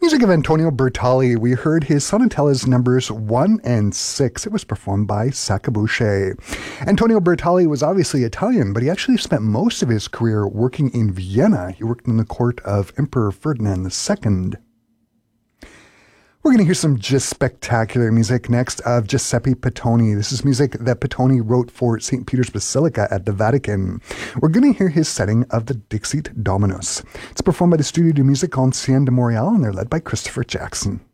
Music of Antonio Bertali. We heard his Sonatellas numbers 1 and 6. It was performed by Sakabuche. Antonio Bertali was obviously Italian, but he actually spent most of his career working in Vienna. He worked in the court of Emperor Ferdinand II. We're going to hear some just spectacular music next of Giuseppe Pittoni. This is music that Pittoni wrote for St. Peter's Basilica at the Vatican. We're going to hear his setting of the Dixit Dominus. It's performed by the Studio de Musique Ancienne de Montréal, and they're led by Christopher Jackson.